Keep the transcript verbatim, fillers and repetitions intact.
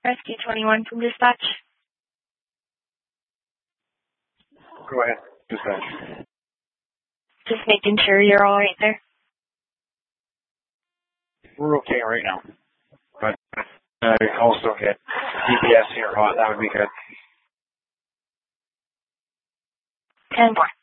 Rescue twenty-one from dispatch. Go ahead, dispatch. Just making sure you're all right there. We're okay right now. But I uh, also get D P S here hot. That would be good. ten four.